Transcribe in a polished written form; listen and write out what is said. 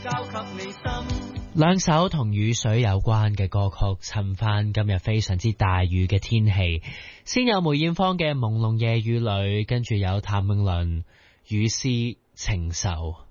交給你心。 兩首同雨水有關嘅歌曲，襯翻今日非常之大雨嘅天氣。先有梅艷芳嘅《朦朧夜雨裏》，跟住有譚詠麟《雨絲情愁》。